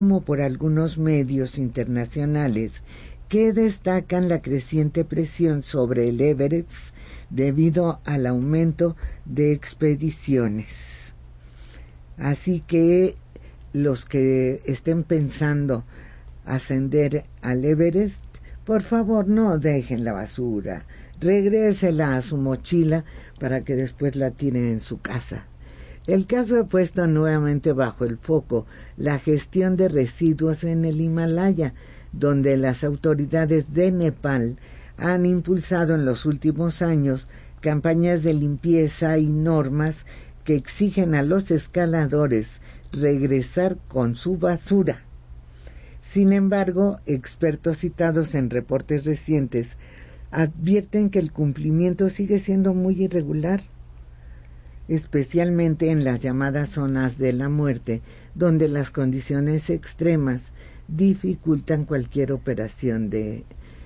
como por algunos medios internacionales que destacan la creciente presión sobre el Everest debido al aumento de expediciones. Así que los que estén pensando ascender al Everest, por favor no dejen la basura, regrésela a su mochila para que después la tiren en su casa. El caso ha puesto nuevamente bajo el foco la gestión de residuos en el Himalaya, donde las autoridades de Nepal han impulsado en los últimos años campañas de limpieza y normas que exigen a los escaladores regresar con su basura. Sin embargo, expertos citados en reportes recientes advierten que el cumplimiento sigue siendo muy irregular, especialmente en las llamadas zonas de la muerte, donde las condiciones extremas dificultan cualquier operación de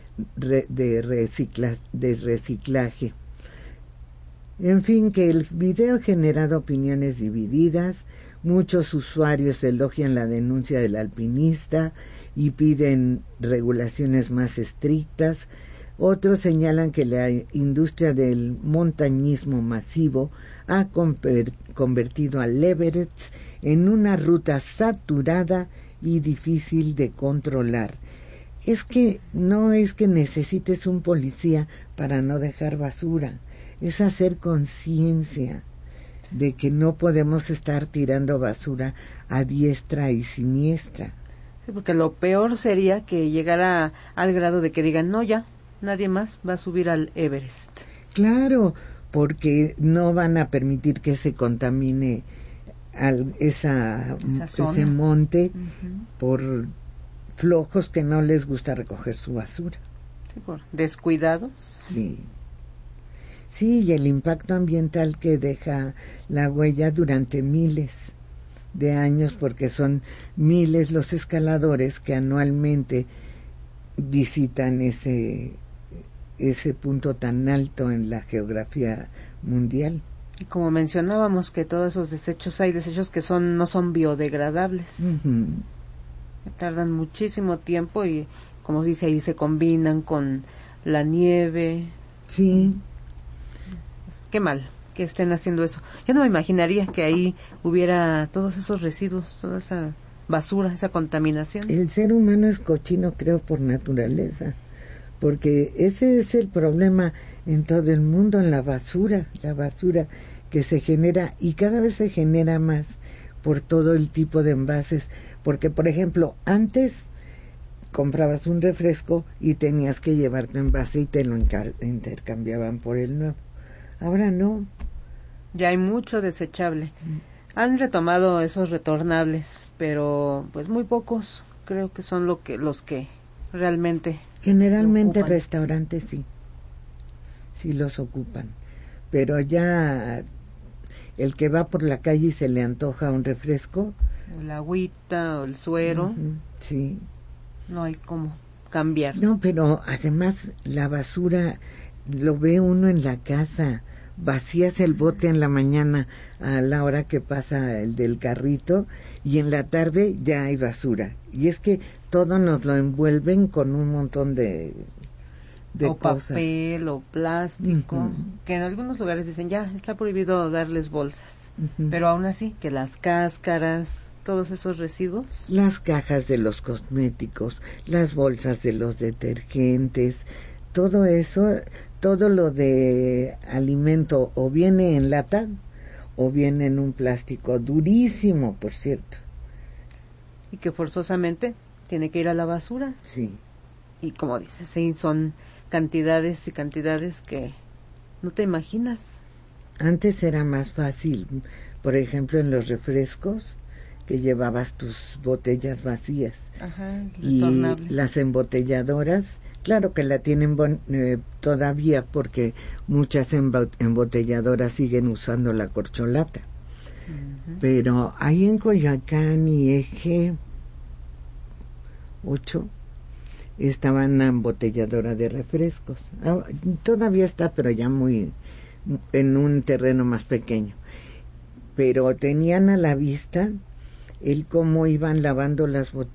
reciclaje. En fin, que el video ha generado opiniones divididas. Muchos usuarios elogian la denuncia del alpinista y piden regulaciones más estrictas. Otros señalan que la industria del montañismo masivo ha convertido al Everest en una ruta saturada y difícil de controlar. Es que no es que necesites un policía para no dejar basura, es hacer conciencia de que no podemos estar tirando basura a diestra y siniestra. Sí, porque lo peor sería que llegara al grado de que digan, no, ya, nadie más va a subir al Everest. Claro, porque no van a permitir que se contamine ese monte por flojos que no les gusta recoger su basura. Sí, por descuidados. Sí, y el impacto ambiental que deja la huella durante miles de años, porque son miles los escaladores que anualmente visitan ese punto tan alto en la geografía mundial. Y como mencionábamos, que todos esos desechos, hay desechos que no son biodegradables. Tardan muchísimo tiempo y, como dice ahí, se combinan con la nieve. Sí. Pues, qué mal que estén haciendo eso. Yo no me imaginaría que ahí hubiera todos esos residuos, toda esa basura, esa contaminación. El ser humano es cochino, creo, por naturaleza, porque ese es el problema en todo el mundo, en la basura que se genera, y cada vez se genera más por todo el tipo de envases, porque por ejemplo antes comprabas un refresco y tenías que llevar tu envase y te lo intercambiaban por el nuevo. Ahora no. Ya hay mucho desechable. Han retomado esos retornables, pero pues muy pocos, creo que son los que realmente generalmente restaurantes sí los ocupan, pero ya el que va por la calle y se le antoja un refresco, o la agüita o el suero, sí, no hay cómo cambiar. No, pero además la basura lo ve uno en la casa. Vacías el bote en la mañana a la hora que pasa el del carrito y en la tarde ya hay basura, y es que todo nos lo envuelven con un montón de o cosas. Papel o plástico, que en algunos lugares dicen ya está prohibido darles bolsas, pero aún así que las cáscaras, todos esos residuos, las cajas de los cosméticos, las bolsas de los detergentes, todo eso, todo lo de alimento o viene en lata o viene en un plástico durísimo, por cierto, y que forzosamente tiene que ir a la basura. Sí. Y como dices, sí, son cantidades y cantidades que no te imaginas. Antes era más fácil, por ejemplo en los refrescos, que llevabas tus botellas vacías. Y las embotelladoras, claro que la tienen todavía, porque muchas embotelladoras siguen usando la corcholata. Pero ahí en Coyoacán y Eje 8 estaba una embotelladora de refrescos. Todavía está, pero ya muy en un terreno más pequeño. Pero tenían a la vista el cómo iban lavando las